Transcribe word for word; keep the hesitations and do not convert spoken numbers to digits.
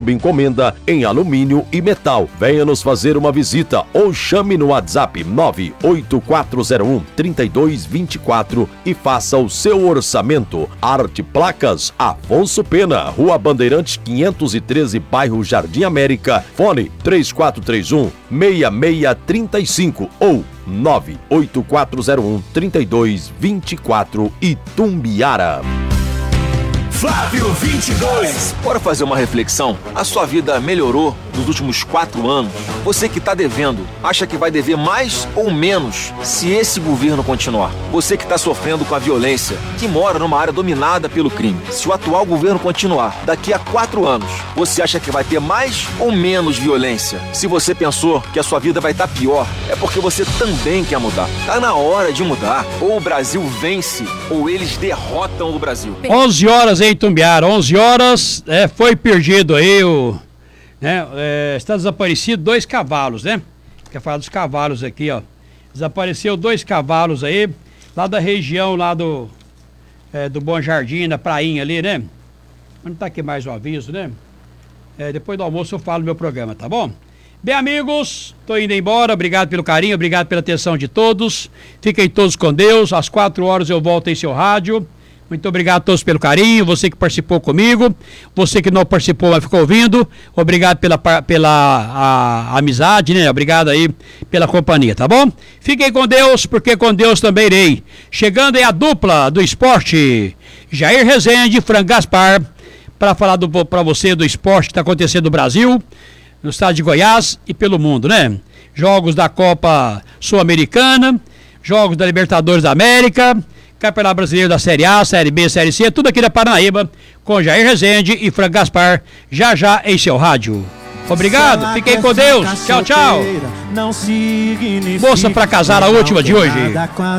sob encomenda em alumínio e metal. Venha nos fazer uma visita ou chame no WhatsApp nove oito quatro zero um, três dois dois quatro e faça o seu orçamento. Arte Placas, Afonso Pena, Rua Bandeirantes quinhentos e treze, bairro Jardim América. Fone três quatro três um, seis seis três cinco ou nove oito quatro zero um, três dois dois quatro, Itumbiara. Flávio vinte e dois. Bora fazer uma reflexão? A sua vida melhorou nos últimos quatro anos? Você que está devendo, acha que vai dever mais ou menos se esse governo continuar? Você que está sofrendo com a violência, que mora numa área dominada pelo crime, se o atual governo continuar, daqui a quatro anos, você acha que vai ter mais ou menos violência? Se você pensou que a sua vida vai estar pior, é porque você também quer mudar. Tá na hora de mudar. Ou o Brasil vence, ou eles derrotam o Brasil. onze horas em Itumbiara, onze horas, é, foi perdido aí o, né, é, está desaparecido dois cavalos, né? Quer falar dos cavalos aqui, ó. Desapareceu dois cavalos aí, lá da região, lá do, é, do Bom Jardim, da prainha ali, né? Não tá aqui mais um aviso, né? É, depois do almoço eu falo no meu programa, tá bom? Bem, amigos, tô indo embora, obrigado pelo carinho, obrigado pela atenção de todos. Fiquem todos com Deus, às quatro horas eu volto em seu rádio. Muito obrigado a todos pelo carinho, você que participou comigo, você que não participou, mas ficou ouvindo, obrigado pela, pela a, a amizade, né? Obrigado aí pela companhia, tá bom? Fiquem com Deus, porque com Deus também irei. Chegando aí a dupla do esporte, Jair Rezende e Frank Gaspar, para falar para você do esporte que está acontecendo no Brasil, no estado de Goiás e pelo mundo, né? Jogos da Copa Sul-Americana, jogos da Libertadores da América, Campeonato Brasileiro da Série A, Série B, Série C, tudo aqui da Paranaíba, com Jair Rezende e Frank Gaspar, já já em seu rádio. Obrigado, fiquem com Deus, tchau, tchau. Moça pra casar, a última de hoje.